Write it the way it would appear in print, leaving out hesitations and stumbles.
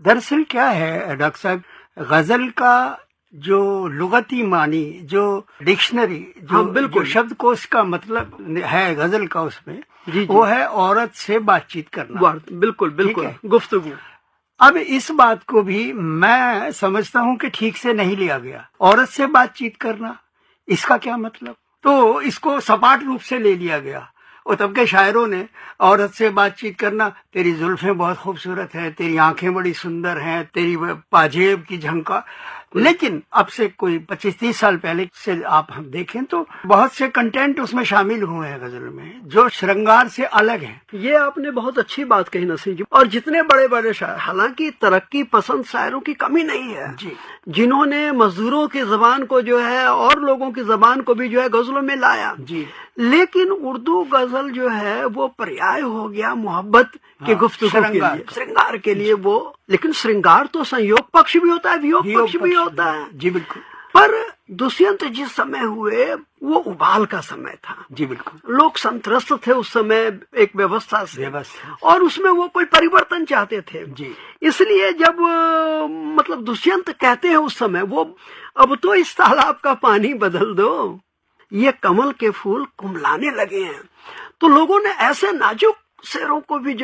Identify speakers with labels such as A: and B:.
A: दरअसल क्या है डॉक्टर साहब, गजल का जो लुगती मानी, जो डिक्शनरी, जो शब्दकोश का मतलब है गजल का, उसमें वो है औरत से बातचीत करना।
B: बिल्कुल बिल्कुल, गुफ्तगू।
A: अब इस बात को भी मैं समझता हूँ कि ठीक से नहीं लिया गया। औरत से बातचीत करना, इसका क्या मतलब? तो इसको सपाट रूप से ले लिया गया। और तब के शायरों ने औरत से बातचीत करना, तेरी जुल्फें बहुत खूबसूरत हैं, तेरी आंखें बड़ी सुंदर हैं, तेरी पाजेब की झंका। लेकिन अब से कोई 25-30 साल पहले से आप हम देखें तो बहुत से कंटेंट उसमें शामिल हुए हैं गजल में, जो श्रृंगार से अलग हैं।
B: ये आपने बहुत अच्छी बात कही नसीर जी। और जितने बड़े बड़े शायर, हालांकि तरक्की पसंद शायरों की कमी नहीं है
A: जी,
B: जिन्होंने मजदूरों की जबान को जो है और लोगों की जबान को भी जो है गजलों में लाया जी। लेकिन उर्दू गजल जो है वो पर्याय हो गया मोहब्बत की गुफ्तगू के लिए, श्रृंगार के लिए वो। लेकिन श्रृंगार तो संयोग पक्ष भी होता है, वियोग पक्ष भी होता है
A: जी, बिल्कुल।
B: पर दुष्यंत जिस समय हुए वो उबाल का समय था
A: जी, बिल्कुल।
B: लोग संत्रस्त थे उस समय एक व्यवस्था से, और उसमें वो कोई परिवर्तन चाहते थे जी। इसलिए जब मतलब दुष्यंत कहते हैं उस समय वो, अब तो इस तालाब का पानी बदल दो, ये कमल के फूल कुम्हलाने लगे हैं, तो लोगों ने ऐसे नाजुक शेरों को भी